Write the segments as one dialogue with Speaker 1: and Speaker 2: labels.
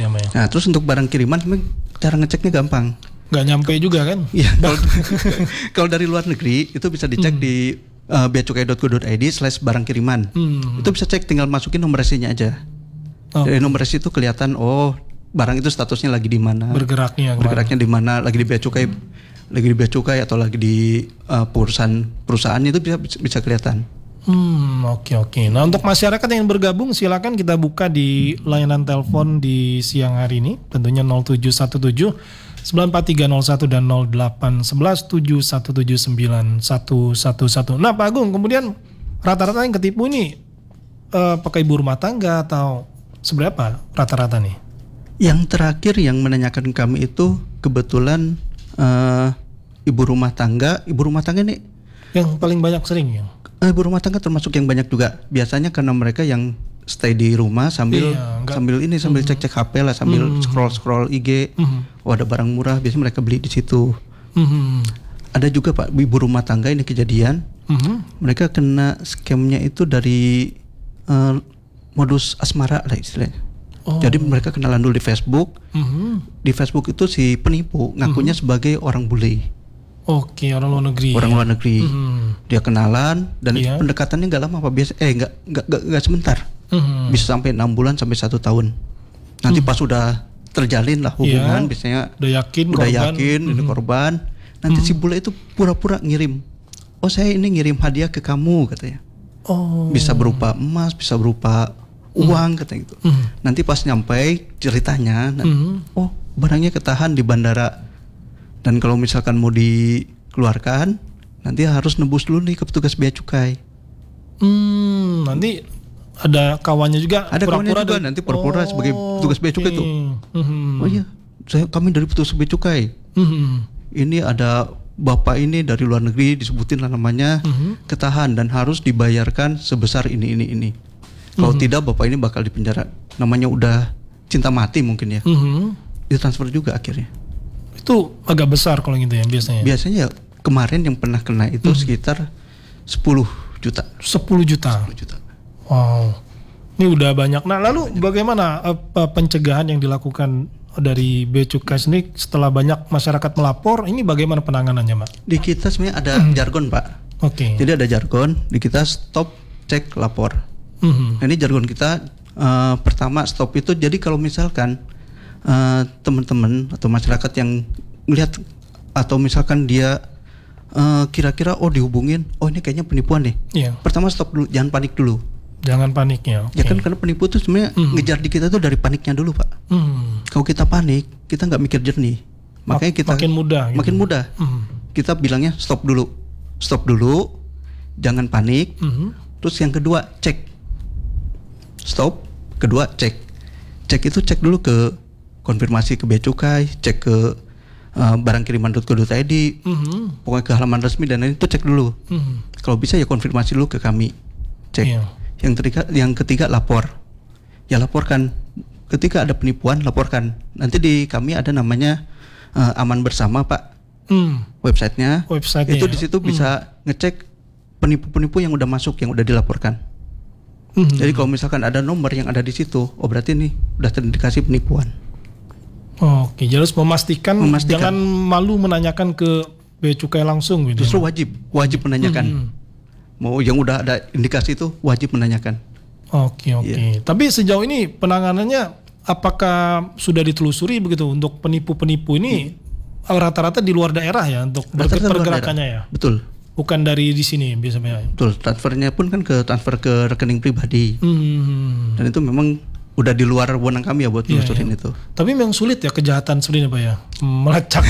Speaker 1: ya, Mbak?
Speaker 2: Nah, terus untuk barang kiriman cara ngeceknya gampang.
Speaker 1: Nggak nyampe juga kan?
Speaker 2: Iya. Kalau dari luar negeri itu bisa dicek di beacukai.go.id/barang kiriman. Itu bisa cek, tinggal masukin nomor resinya aja. Dari nomor resi itu kelihatan barang itu statusnya lagi di mana. Bergeraknya di mana, lagi di bea cukai atau lagi di perusahaannya itu bisa kelihatan.
Speaker 1: Oke. Nah, untuk masyarakat yang bergabung silakan kita buka di layanan telepon di siang hari ini, tentunya 0717 94301 dan 0811 7179111. Nah, Pak Agung, kemudian rata-rata yang ketipu ini pakai ibu rumah tangga atau seberapa rata-rata nih?
Speaker 2: Yang terakhir yang menanyakan kami itu kebetulan ibu rumah tangga ini
Speaker 1: yang paling banyak sering ya.
Speaker 2: Ibu rumah tangga termasuk yang banyak juga. Biasanya karena mereka yang stay di rumah sambil cek HP lah, sambil scroll IG. Ada barang murah, biasanya mereka beli di situ. Ada juga Pak, ibu rumah tangga ini kejadian. Mereka kena scamnya itu dari modus asmara lah istilahnya. Jadi mereka kenalan dulu di Facebook. Di Facebook itu si penipu ngakunya sebagai orang bule.
Speaker 1: Oke, orang luar negeri. Dia kenalan dan itu pendekatannya nggak lama Pak, biasa nggak sebentar. Bisa sampai 6 bulan sampai 1 tahun. Nanti pas sudah terjalin lah hubungan, biasanya udah yakin ini korban. Nanti si bule itu pura-pura ngirim. Saya ini ngirim hadiah ke kamu katanya. Bisa berupa emas, bisa berupa uang katanya gitu. Nanti pas nyampe ceritanya, barangnya ketahan di bandara. Dan kalau misalkan mau dikeluarkan, nanti harus nebus dulu nih ke petugas bea cukai. Nanti ada kawannya juga.
Speaker 2: Ada kawannya juga, nanti pura-pura sebagai petugas bea cukai tuh. Kami dari petugas bea cukai. Ini ada bapak ini dari luar negeri, disebutin lah namanya, ketahan dan harus dibayarkan sebesar ini. Kalau tidak bapak ini bakal dipenjara. Namanya udah cinta mati mungkin ya. Ditransfer juga akhirnya.
Speaker 1: Itu agak besar kalau gitu ya biasanya.
Speaker 2: Biasanya kemarin yang pernah kena itu sekitar 10 juta.
Speaker 1: 10 juta. Wow. Ini udah banyak. Nah, lalu bagaimana pencegahan yang dilakukan dari Bea Cukai sendiri setelah banyak masyarakat melapor? Ini bagaimana penanganannya, Pak?
Speaker 2: Di kita sebenarnya ada jargon, Pak.
Speaker 1: Oke.
Speaker 2: Jadi ada jargon di kita stop, cek, lapor. Nah, ini jargon kita pertama stop itu jadi kalau misalkan teman-teman atau masyarakat yang melihat atau misalkan dia kira-kira dihubungin, ini kayaknya penipuan nih. Pertama stop dulu, jangan panik dulu.
Speaker 1: Jangan panik ya.
Speaker 2: Ya kan karena penipu itu sebenarnya ngejar di kita tuh dari paniknya dulu Pak. Kalau kita panik, kita nggak mikir jernih. Makanya kita makin mudah. Kita bilangnya stop dulu, jangan panik. Terus yang kedua cek, stop. Kedua cek itu cek dulu ke konfirmasi ke bea cukai, cek ke barangkiriman.go.id, pokoknya ke halaman resmi dan lain itu cek dulu. Kalau bisa ya konfirmasi dulu ke kami, cek. Yang ketiga lapor, ya laporkan. Ketika ada penipuan laporkan. Nanti di kami ada namanya Aman Bersama Pak, websitenya. Itu di situ bisa ngecek penipu-penipu yang udah masuk, yang udah dilaporkan. Jadi kalau misalkan ada nomor yang ada di situ, berarti nih udah terindikasi penipuan.
Speaker 1: Oke, jadi harus memastikan jangan malu menanyakan ke bea cukai langsung gitu.
Speaker 2: Justru wajib menanyakan. Mau yang udah ada indikasi itu wajib menanyakan.
Speaker 1: Oke. Tapi sejauh ini penanganannya apakah sudah ditelusuri begitu untuk penipu-penipu ini rata-rata di luar daerah ya untuk pergerakannya ya? Betul. Bukan dari di sini biasanya.
Speaker 2: Betul, transfernya pun kan transfer ke rekening pribadi. Dan itu memang udah di luar wewenang kami ya buat nelusurin itu.
Speaker 1: Tapi memang sulit ya kejahatan sebenarnya Pak ya, melacak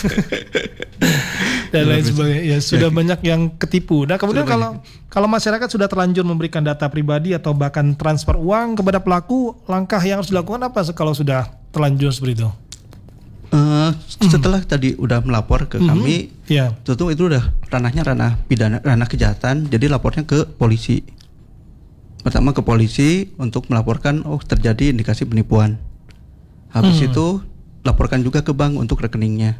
Speaker 1: dan lain sebagainya. Ya sudah banyak yang ketipu. Nah kemudian kalau masyarakat sudah terlanjur memberikan data pribadi atau bahkan transfer uang kepada pelaku, langkah yang harus dilakukan apa kalau sudah terlanjur seperti itu?
Speaker 2: Setelah tadi udah melapor ke kami, tentu itu udah ranah pidana, ranah kejahatan. Jadi lapornya ke polisi. Pertama ke polisi untuk melaporkan terjadi indikasi penipuan. Habis itu laporkan juga ke bank untuk rekeningnya.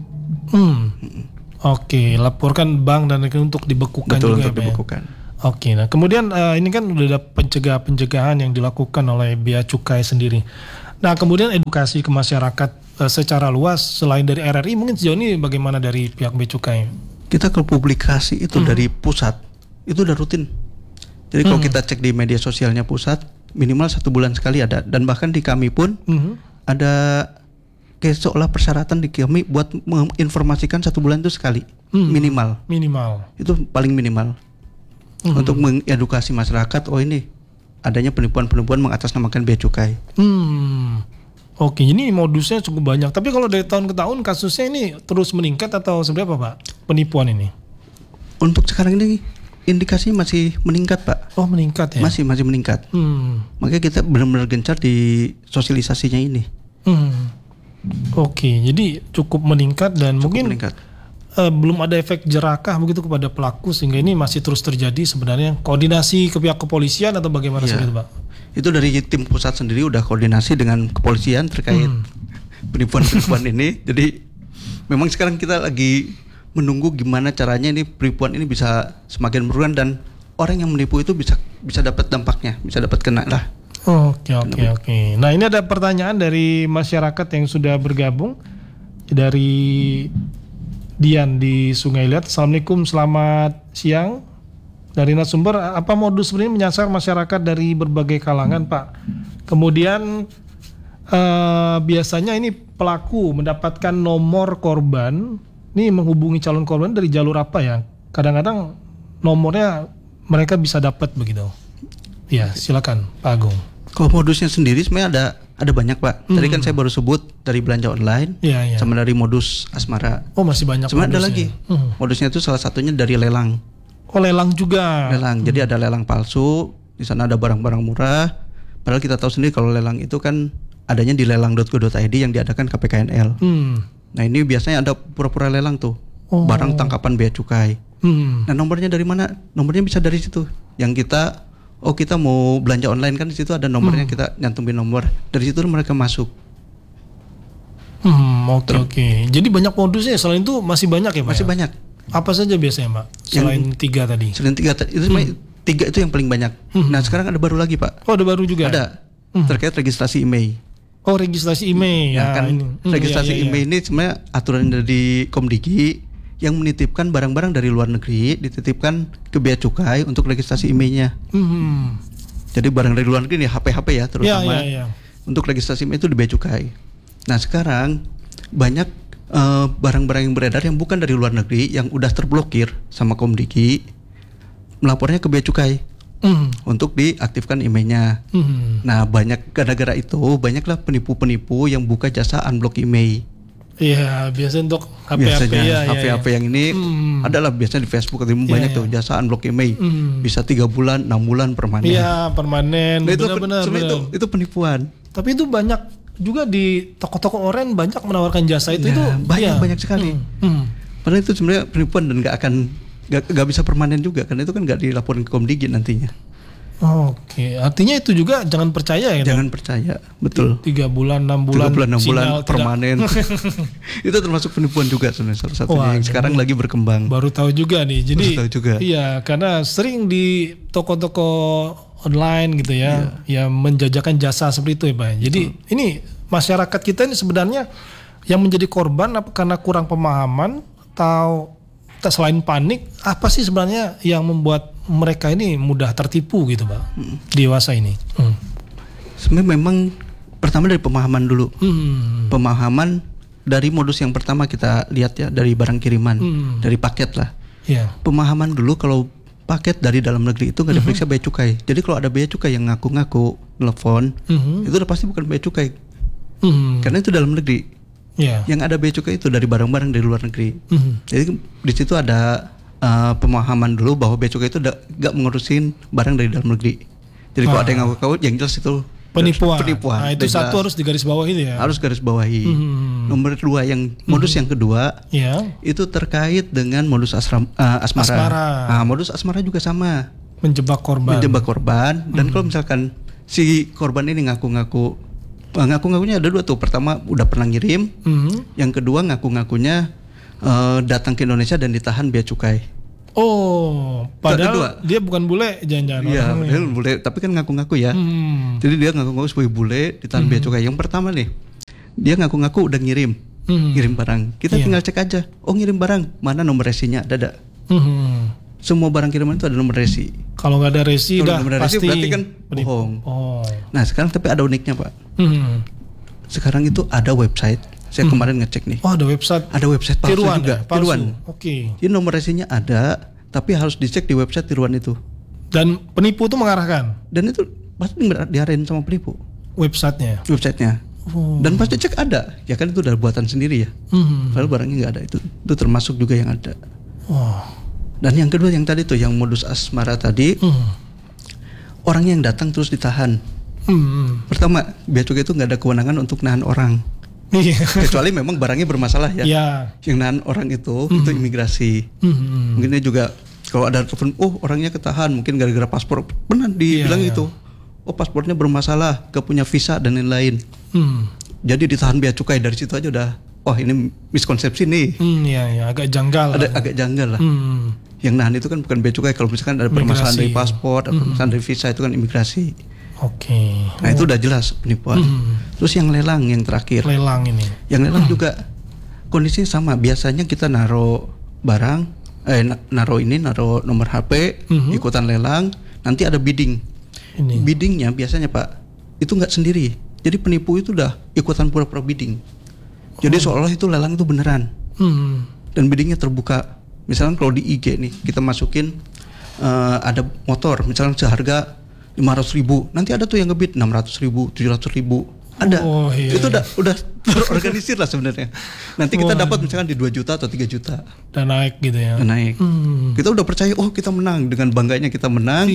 Speaker 1: Oke, laporkan bank dan rekening untuk dibekukan.
Speaker 2: Betul,
Speaker 1: juga
Speaker 2: untuk dibekukan.
Speaker 1: Oke, nah kemudian ini kan udah ada pencegahan yang dilakukan oleh Bea Cukai sendiri.
Speaker 3: Nah, kemudian edukasi ke masyarakat secara luas selain dari RRI, mungkin sejauh ini bagaimana dari pihak Bea Cukai?
Speaker 2: Kita ke publikasi itu dari pusat, itu udah rutin. Jadi kalau kita cek di media sosialnya pusat, minimal 1 bulan sekali ada. Dan bahkan di kami pun ada kayak seolah persyaratan di kami buat menginformasikan 1 bulan itu sekali, minimal. Itu paling minimal. Untuk mengedukasi masyarakat, oh ini adanya penipuan-penipuan mengatasnamakan Bea Cukai.
Speaker 3: Oke, ini modusnya cukup banyak. Tapi kalau dari tahun ke tahun kasusnya ini terus meningkat atau seperti apa, Pak? Penipuan ini?
Speaker 2: Untuk sekarang ini indikasinya masih meningkat, Pak.
Speaker 3: Oh, meningkat ya?
Speaker 2: Masih meningkat. Makanya kita benar-benar gencar di sosialisasinya ini.
Speaker 3: Oke, jadi cukup meningkat dan mungkin
Speaker 2: meningkat.
Speaker 3: Belum ada efek jerakah begitu kepada pelaku sehingga ini masih terus terjadi sebenarnya. Koordinasi ke pihak kepolisian atau bagaimana seperti itu, Pak?
Speaker 2: Itu dari tim pusat sendiri udah koordinasi dengan kepolisian terkait penipuan-penipuan ini. Jadi memang sekarang kita lagi menunggu gimana caranya ini penipuan ini bisa semakin berkurang dan orang yang menipu itu bisa dapat dampaknya, bisa dapat kena lah.
Speaker 3: Oke. Nah, ini ada pertanyaan dari masyarakat yang sudah bergabung dari Dian di Sungai Liat. Assalamualaikum, selamat siang. Dari narasumber, apa modus sebenarnya menyasar masyarakat dari berbagai kalangan, Pak? Kemudian biasanya ini pelaku mendapatkan nomor korban, ini menghubungi calon korban dari jalur apa ya? Kadang-kadang nomornya mereka bisa dapat begitu. Ya, silakan Pak Agung.
Speaker 2: Kalau modusnya sendiri sebenarnya ada banyak, Pak. Tadi kan saya baru sebut dari belanja online, sama dari modus asmara.
Speaker 3: Oh, masih banyak.
Speaker 2: Sebenarnya ada lagi. Modusnya itu salah satunya dari lelang.
Speaker 3: Oh, lelang juga.
Speaker 2: Lelang. Jadi ada lelang palsu. Di sana ada barang-barang murah. Padahal kita tahu sendiri kalau lelang itu kan adanya di lelang.go.id yang diadakan KPKNL. Nah, ini biasanya ada pura-pura lelang tuh. Barang tangkapan Bea Cukai. Nah, nomornya dari mana? Nomornya bisa dari situ. Yang kita mau belanja online kan di situ ada nomornya, kita nyantumin nomor. Dari situ mereka masuk.
Speaker 3: Oke. Jadi banyak modusnya. Selain itu masih banyak ya, Pak?
Speaker 2: Masih banyak.
Speaker 3: Apa saja biasanya, Pak? Selain 3 tadi.
Speaker 2: Selain 3 itu 3 itu yang paling banyak. Nah, sekarang ada baru lagi, Pak.
Speaker 3: Oh, ada baru juga.
Speaker 2: Ada. Terkait registrasi IMEI.
Speaker 3: Oh, registrasi IMEI.
Speaker 2: Ya, kan registrasi IMEI ini sebenarnya aturan dari Komdigi yang menitipkan barang-barang dari luar negeri dititipkan ke Bea Cukai untuk registrasi IMEI-nya. Jadi barang dari luar negeri ini HP-HP ya terutama. Untuk registrasi IMEI itu di Bea Cukai. Nah, sekarang banyak barang-barang yang beredar yang bukan dari luar negeri yang udah terblokir sama Komdigi melapornya ke Bea Cukai untuk diaktifkan IMEI-nya. Nah, banyak gara-gara itu banyaklah penipu-penipu yang buka jasa unblock IMEI.
Speaker 3: Iya, biasanya untuk HP-HP
Speaker 2: yang ini adalah biasanya di Facebook atau banyak tuh jasa unblock IMEI. Bisa 3 bulan, 6 bulan permanen.
Speaker 3: Iya, permanen.
Speaker 2: Nah, itu penipuan.
Speaker 3: Tapi itu banyak juga di toko-toko online banyak menawarkan jasa itu. Itu
Speaker 2: banyak sekali. Padahal itu sebenarnya penipuan dan nggak bisa permanen juga karena itu kan nggak dilaporin ke Komdigi nantinya.
Speaker 3: Oke, artinya itu juga jangan percaya ya?
Speaker 2: Jangan percaya, betul.
Speaker 3: 3 bulan, 6 bulan,
Speaker 2: 6 bulan permanen. Itu termasuk penipuan juga sebenarnya salah satunya yang sekarang lagi berkembang.
Speaker 3: Baru tahu juga nih. Jadi iya, karena sering di toko-toko online gitu ya, yang menjajakan jasa seperti itu ya, Pak. Jadi ini masyarakat kita ini sebenarnya yang menjadi korban karena kurang pemahaman atau selain panik, apa sih sebenarnya yang membuat mereka ini mudah tertipu gitu, Pak? Dewasa ini.
Speaker 2: Sebenarnya memang pertama dari pemahaman dulu. Pemahaman dari modus yang pertama kita lihat ya, dari barang kiriman, dari paket lah. Pemahaman dulu kalau paket dari dalam negeri itu nggak diperiksa Bea Cukai. Jadi kalau ada Bea Cukai yang ngaku-ngaku telepon, itu udah pasti bukan Bea Cukai. Karena itu dalam negeri. Yang ada Bea Cukai itu dari barang-barang dari luar negeri. Jadi di situ ada pemahaman dulu bahwa Bea Cukai itu nggak mengurusin barang dari dalam negeri. Jadi kalau ada yang ngaku-ngaku, yang jelas itu
Speaker 3: penipuan.
Speaker 2: Nah,
Speaker 3: itu satu harus digaris bawahi ya.
Speaker 2: Harus garis bawahi. Nomor 2 yang modus yang kedua itu terkait dengan modus asmara. Nah, modus asmara juga sama.
Speaker 3: Menjebak korban.
Speaker 2: Dan kalau misalkan si korban ini ngaku-ngakunya ada 2 tuh. Pertama udah pernah ngirim. Yang kedua ngaku-ngakunya datang ke Indonesia dan ditahan Bea Cukai.
Speaker 3: Oh, padahal dia bukan bule, jangan-jangan.
Speaker 2: Iya, dia bule, tapi kan ngaku-ngaku ya. Jadi dia ngaku-ngaku sebagai bule ditahan bea cukai. Yang pertama nih, dia ngaku-ngaku udah ngirim barang. Kita tinggal cek aja. Oh, ngirim barang, mana nomor resinya? Ada. Semua barang kiriman itu ada nomor resi.
Speaker 3: Kalau nggak ada resi, pasti
Speaker 2: berarti kan bohong. Nah, sekarang tapi ada uniknya, Pak. Sekarang itu ada website. Saya kemarin ngecek nih.
Speaker 3: Oh, ada website.
Speaker 2: Ada website palsu
Speaker 3: tiruan
Speaker 2: juga. Tiruan.
Speaker 3: Oke.
Speaker 2: Jadi nomor resinya ada, tapi harus dicek di website tiruan itu.
Speaker 3: Dan penipu itu mengarahkan.
Speaker 2: Dan itu pasti diarahin sama penipu.
Speaker 3: Websitenya.
Speaker 2: Dan pasti cek ada. Ya kan itu udah buatan sendiri ya. Padahal barangnya nggak ada. Itu termasuk juga yang ada. Dan yang kedua yang tadi tuh yang modus asmara tadi, orang yang datang terus ditahan. Pertama, bea cukai itu nggak ada kewenangan untuk nahan orang. Kecuali memang barangnya bermasalah ya. Yang nahan orang itu imigrasi. Mungkin dia juga kalau ada telepon, orangnya ketahan mungkin gara-gara paspor. Pernah dibilang itu. Oh, paspornya bermasalah, gak punya visa dan lain-lain. Jadi ditahan bea cukai. Dari situ aja udah, ini miskonsepsi nih.
Speaker 3: Agak janggal.
Speaker 2: Agak janggal lah. Yang nahan itu kan bukan bea cukai. Kalau misalkan ada permasalahan dari paspor, ada permasalahan dari visa, itu kan imigrasi. Nah itu udah jelas penipuan. Terus yang lelang yang terakhir.
Speaker 3: Lelang ini.
Speaker 2: Yang lelang juga kondisinya sama. Biasanya kita naruh barang, naruh nomor HP, ikutan lelang. Nanti ada bidding. Biddingnya biasanya Pak itu nggak sendiri. Jadi penipu itu udah ikutan pura-pura bidding. Jadi seolah itu lelang itu beneran. Dan biddingnya terbuka. Misalnya kalau di IG nih kita masukin ada motor, misalnya seharga 500.000, nanti ada tuh yang ngebid 600.000, 700.000, ada. Itu udah terorganisir lah sebenarnya. Nanti kita dapat misalkan di 2 juta atau 3 juta.
Speaker 3: Dan naik gitu ya.
Speaker 2: Kita udah percaya, kita menang, dengan bangganya kita menang.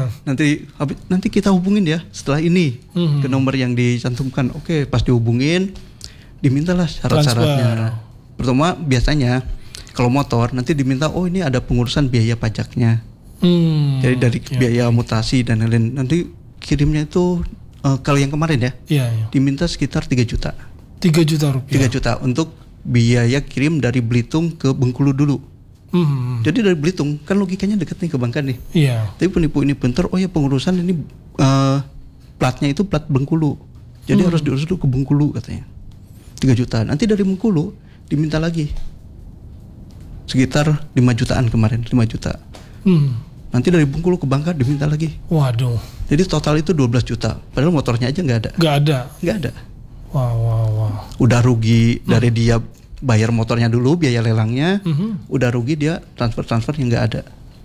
Speaker 2: Nanti kita hubungin ya setelah ini ke nomor yang dicantumkan. Oke, pas dihubungin, dimintalah syarat-syaratnya. Pertama biasanya kalau motor nanti diminta, ini ada pengurusan biaya pajaknya. Jadi dari biaya mutasi dan lain-lain. Nanti kirimnya itu kalau yang kemarin ya, diminta sekitar 3 juta.
Speaker 3: 3 juta rupiah.
Speaker 2: 3 juta untuk biaya kirim dari Belitung ke Bengkulu dulu. Jadi dari Belitung kan logikanya deket nih ke Bangka nih. Tapi penipu ini bentar, pengurusan ini platnya itu plat Bengkulu. Jadi harus diurus dulu ke Bengkulu katanya. 3 juta. Nanti dari Bengkulu diminta lagi sekitar 5 jutaan kemarin, 5 juta. Nanti dari Bengkulu ke Bangka diminta lagi.
Speaker 3: Waduh.
Speaker 2: Jadi total itu 12 juta. Padahal motornya aja nggak ada. Nggak ada.
Speaker 3: Wow.
Speaker 2: Udah rugi dari dia bayar motornya dulu, biaya lelangnya. Udah rugi dia transfer yang nggak ada.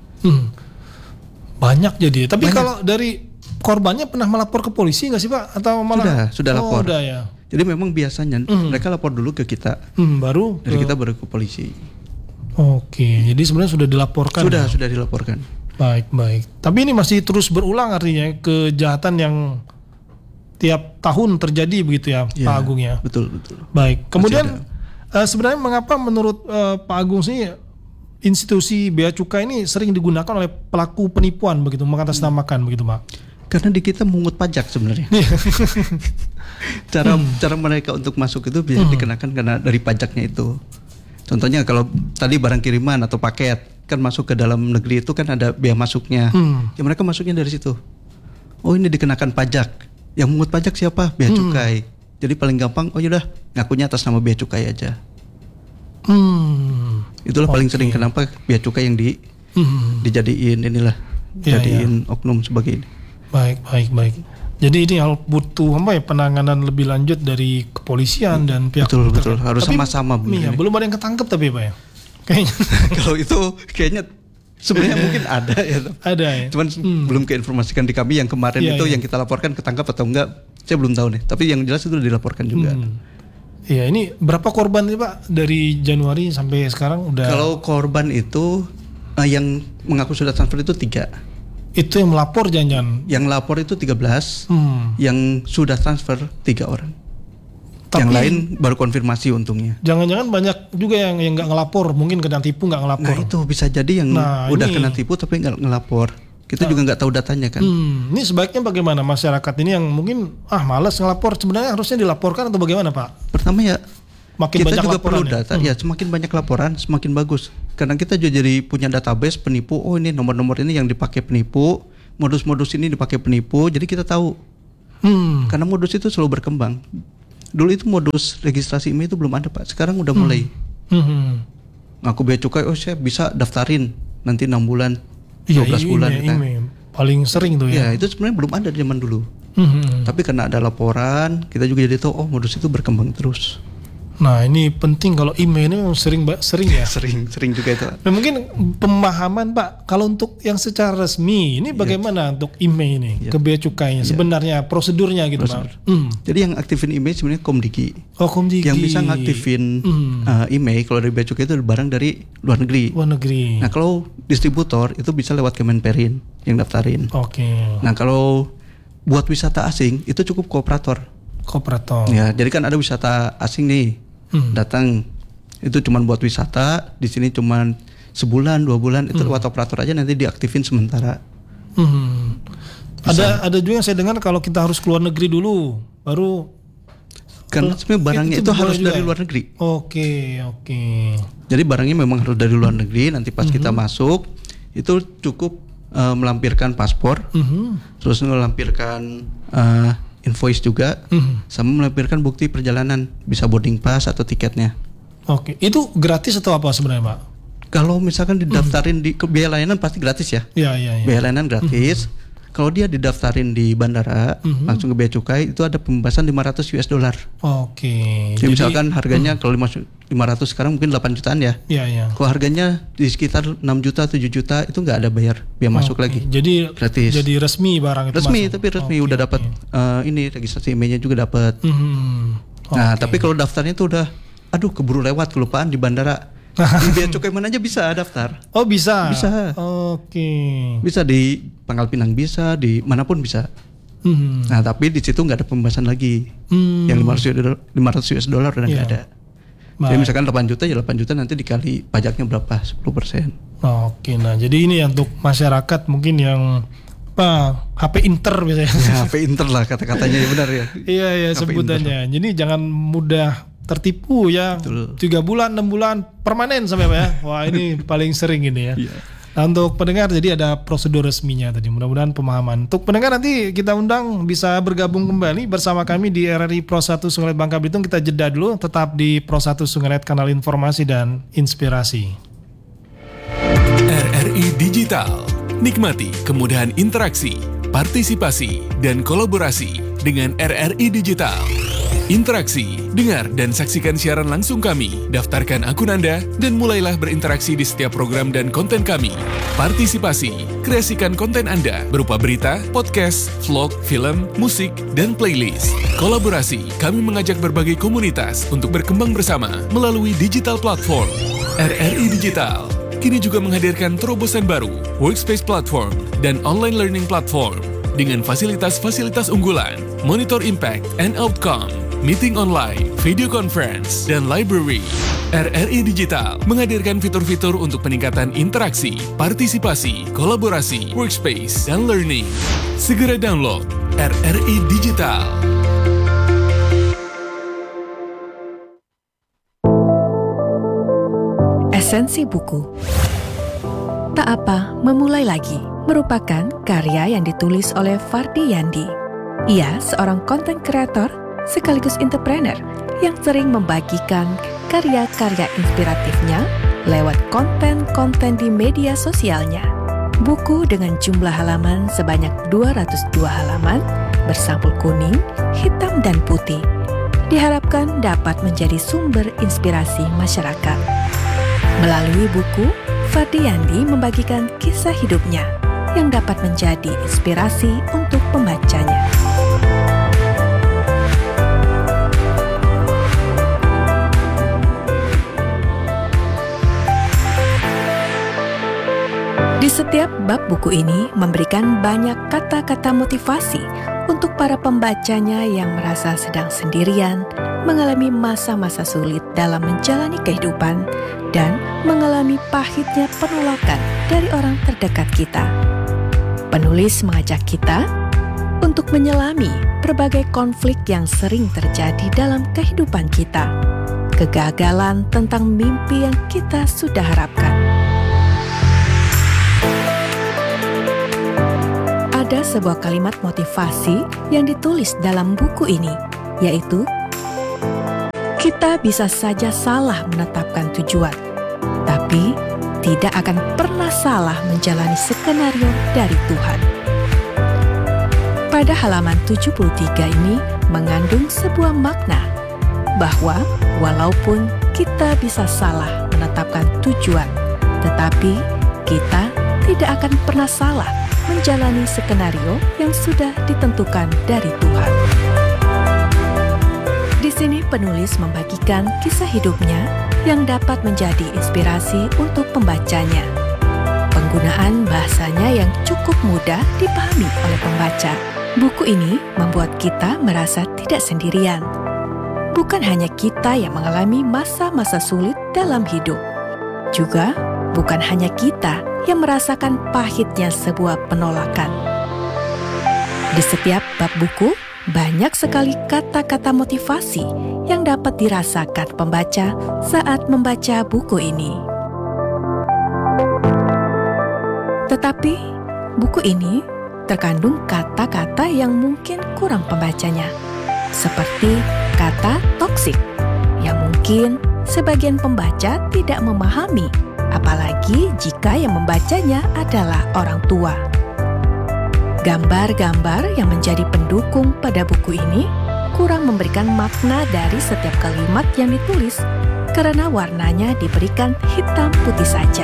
Speaker 3: Banyak jadi. Tapi kalau dari korbannya pernah melapor ke polisi nggak sih Pak? Atau malah?
Speaker 2: Sudah lapor.
Speaker 3: Udah ya.
Speaker 2: Jadi memang biasanya mereka lapor dulu ke kita. Kita baru ke polisi.
Speaker 3: Oke, jadi sebenarnya sudah dilaporkan.
Speaker 2: Sudah dilaporkan.
Speaker 3: Baik. Tapi ini masih terus berulang artinya kejahatan yang tiap tahun terjadi begitu ya, Pak Agung ya.
Speaker 2: Betul.
Speaker 3: Baik. Kemudian sebenarnya mengapa menurut Pak Agung sih institusi bea cukai ini sering digunakan oleh pelaku penipuan begitu, mengatasnamakan begitu, Pak?
Speaker 2: Karena di kita mengungut pajak sebenarnya. Cara mereka untuk masuk itu bisa dikenakan karena dari pajaknya itu. Contohnya kalau tadi barang kiriman atau paket kan masuk ke dalam negeri itu kan ada bea masuknya. Ya mereka masuknya dari situ. Ini dikenakan pajak. Yang mengut pajak siapa? Bea cukai. Jadi paling gampang, yaudah ngakunya atas nama bea cukai aja. Itulah paling sering kenapa bea cukai yang dijadiin jadiin oknum sebagai ini.
Speaker 3: Baik. Jadi ini butuh penanganan lebih lanjut dari kepolisian dan pihak.
Speaker 2: Betul. Harus sama-sama.
Speaker 3: Belum ada yang ketangkep tapi Pak ya. Kayaknya.
Speaker 2: Kalau itu kayaknya sebenarnya mungkin ada ya.
Speaker 3: Ada ya.
Speaker 2: Cuman belum keinformasikan di kami yang kemarin yang kita laporkan ketangkap atau enggak. Saya belum tahu nih. Tapi yang jelas itu udah dilaporkan juga.
Speaker 3: Iya, ini berapa korban nih Pak dari Januari sampai sekarang udah?
Speaker 2: Kalau korban itu yang mengaku sudah transfer itu 3.
Speaker 3: Itu yang melapor jangan-jangan?
Speaker 2: Yang lapor itu 13, yang sudah transfer 3 orang. Tapi yang lain baru konfirmasi untungnya.
Speaker 3: Jangan-jangan banyak juga yang nggak ngelapor, mungkin kena tipu nggak ngelapor.
Speaker 2: Nah itu bisa jadi yang udah kena tipu tapi nggak ngelapor. Kita juga nggak tahu datanya kan.
Speaker 3: Ini sebaiknya bagaimana masyarakat ini yang mungkin malas ngelapor, sebenarnya harusnya dilaporkan atau bagaimana Pak?
Speaker 2: Pertama ya
Speaker 3: makin
Speaker 2: kita
Speaker 3: banyak
Speaker 2: juga
Speaker 3: laporan
Speaker 2: perlu data. Ya, semakin banyak laporan semakin bagus. Karena kita juga jadi punya database penipu. Oh, ini nomor-nomor ini yang dipakai penipu, modus-modus ini dipakai penipu. Jadi kita tahu. Karena modus itu selalu berkembang. Dulu itu modus registrasi email itu belum ada, Pak. Sekarang udah mulai. Ngaku bea cukai, oh saya bisa daftarin nanti 6 bulan, 12 bulan.
Speaker 3: Email. Paling sering tuh ya.
Speaker 2: Ya, itu sebenarnya belum ada di zaman dulu. Tapi karena ada laporan, kita juga jadi tahu, oh modus itu berkembang terus.
Speaker 3: Nah, ini penting kalau email ini sering ya.
Speaker 2: Sering juga itu.
Speaker 3: Nah, mungkin pemahaman Pak, kalau untuk yang secara resmi ini bagaimana untuk email ini ke bea cukainya sebenarnya prosedurnya gitu Pak.
Speaker 2: Jadi yang aktifin email sebenarnya Komdigi.
Speaker 3: Oh, Komdigi.
Speaker 2: Yang bisa ngaktifin email kalau dari bea cukai itu barang dari luar negeri. Nah, kalau distributor itu bisa lewat Kemenperin yang daftarin. Nah, kalau buat wisata asing itu cukup kooperator. Ya, jadi kan ada wisata asing nih. Datang itu cuman buat wisata, di sini cuman sebulan 2 bulan itu lewat operator aja nanti diaktifin sementara.
Speaker 3: Ada juga yang saya dengar kalau kita harus keluar negeri dulu baru,
Speaker 2: karena sebenarnya barangnya itu harus dari luar negeri.
Speaker 3: Oke.
Speaker 2: Jadi barangnya memang harus dari luar negeri. Nanti pas kita masuk itu cukup melampirkan paspor, terus melampirkan invoice juga, sama melampirkan bukti perjalanan, bisa boarding pass atau tiketnya.
Speaker 3: Oke, itu gratis atau apa sebenarnya Pak?
Speaker 2: Kalau misalkan didaftarin di biaya layanan pasti gratis ya.
Speaker 3: Iya.
Speaker 2: Biaya layanan gratis. Kalau dia didaftarin di bandara langsung ke bea cukai itu ada pembebasan $500.
Speaker 3: Oke.
Speaker 2: Jadi misalkan harganya kalau 500 sekarang mungkin 8 jutaan ya.
Speaker 3: Iya.
Speaker 2: Kalau harganya di sekitar 6 juta 7 juta itu nggak ada bayar biaya masuk lagi.
Speaker 3: Jadi gratis. Jadi resmi barang itu
Speaker 2: resmi masuk. Tapi resmi udah dapat ini registrasi emailnya juga dapat. Nah, tapi kalau daftarnya itu udah keburu lewat kelupaan di bandara. Di bea cukai mana aja bisa daftar.
Speaker 3: Oh, bisa.
Speaker 2: Oke. Bisa di Pangkal Pinang, bisa di manapun bisa. Nah, tapi di situ nggak ada pembebasan lagi. Yang $500 udah nggak ada. Jadi misalkan 8 juta ya 8 juta nanti dikali pajaknya berapa? 10%.
Speaker 3: Oke, nah jadi ini untuk masyarakat mungkin yang HP Inter biasanya.
Speaker 2: Ya, HP Inter lah kata-katanya ya benar ya.
Speaker 3: Iya sebutannya. Jadi jangan mudah tertipu ya. Betul. 3 bulan 6 bulan permanen sampai Pak ya. Wah, ini paling sering ini ya. Nah, untuk pendengar jadi ada prosedur resminya tadi. Mudah-mudahan pemahaman. Untuk pendengar nanti kita undang bisa bergabung kembali bersama kami di RRI Pro 1 Sungai Bangka Belitung. Kita jeda dulu, tetap di Pro 1 Sungai kanal informasi dan inspirasi.
Speaker 4: RRI Digital. Nikmati kemudahan interaksi, partisipasi, dan kolaborasi dengan RRI Digital. Interaksi, dengar dan saksikan siaran langsung kami. Daftarkan akun Anda dan mulailah berinteraksi di setiap program dan konten kami. Partisipasi, kreasikan konten Anda berupa berita, podcast, vlog, film, musik, dan playlist. Kolaborasi, kami mengajak berbagai komunitas untuk berkembang bersama melalui digital platform. RRI Digital kini juga menghadirkan terobosan baru, workspace platform, dan online learning platform dengan fasilitas-fasilitas unggulan, monitor impact and outcome, meeting online, video conference, dan library. RRI Digital menghadirkan fitur-fitur untuk peningkatan interaksi, partisipasi, kolaborasi, workspace, dan learning. Segera download RRI Digital.
Speaker 5: Esensi buku. Tak apa, memulai lagi merupakan karya yang ditulis oleh Fardi Yandi. Ia seorang konten kreator sekaligus entrepreneur yang sering membagikan karya-karya inspiratifnya lewat konten-konten di media sosialnya. Buku dengan jumlah halaman sebanyak 202 halaman bersampul kuning, hitam, dan putih diharapkan dapat menjadi sumber inspirasi masyarakat. Melalui buku, Fardi Yandi membagikan kisah hidupnya yang dapat menjadi inspirasi untuk pembacanya. Di setiap bab buku ini memberikan banyak kata-kata motivasi untuk para pembacanya yang merasa sedang sendirian, mengalami masa-masa sulit dalam menjalani kehidupan, dan mengalami pahitnya penolakan dari orang terdekat kita. Penulis mengajak kita untuk menyelami berbagai konflik yang sering terjadi dalam kehidupan kita. kegagalan tentang mimpi yang kita sudah harapkan. Ada sebuah kalimat motivasi yang ditulis dalam buku ini, yaitu, kita bisa saja salah menetapkan tujuan, tapi tidak akan pernah salah menjalani skenario dari Tuhan. Pada halaman 73 ini mengandung sebuah makna, bahwa walaupun kita bisa salah menetapkan tujuan, tetapi kita tidak akan pernah salah menjalani skenario yang sudah ditentukan dari Tuhan. Di sini penulis membagikan kisah hidupnya yang dapat menjadi inspirasi untuk pembacanya. Penggunaan bahasanya yang cukup mudah dipahami oleh pembaca. Buku ini membuat kita merasa tidak sendirian. Bukan hanya kita yang mengalami masa-masa sulit dalam hidup. Juga bukan hanya kita yang merasakan pahitnya sebuah penolakan. Di setiap bab buku, banyak sekali kata-kata motivasi yang dapat dirasakan pembaca saat membaca buku ini. Tetapi, buku ini terkandung kata-kata yang mungkin kurang pembacanya, seperti kata toksik, yang mungkin sebagian pembaca tidak memahami, apalagi jika yang membacanya adalah orang tua. Gambar-gambar yang menjadi pendukung pada buku ini kurang memberikan makna dari setiap kalimat yang ditulis karena warnanya diberikan hitam putih saja.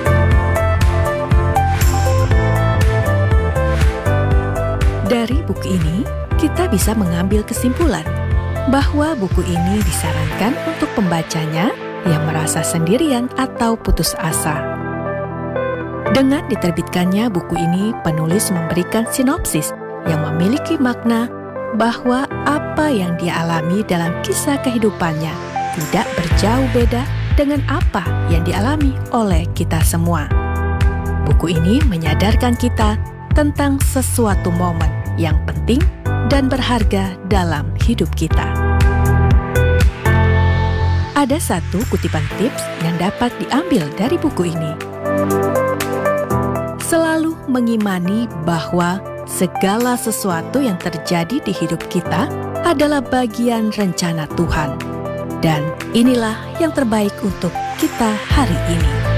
Speaker 5: Dari buku ini, kita bisa mengambil kesimpulan bahwa buku ini disarankan untuk pembacanya yang merasa sendirian atau putus asa. Dengan diterbitkannya buku ini, penulis memberikan sinopsis yang memiliki makna bahwa apa yang dia alami dalam kisah kehidupannya tidak berjauh beda dengan apa yang dialami oleh kita semua. Buku ini menyadarkan kita tentang sesuatu momen yang penting dan berharga dalam hidup kita. Ada satu kutipan tips yang dapat diambil dari buku ini. Selalu mengimani bahwa segala sesuatu yang terjadi di hidup kita adalah bagian rencana Tuhan. Dan inilah yang terbaik untuk kita hari ini.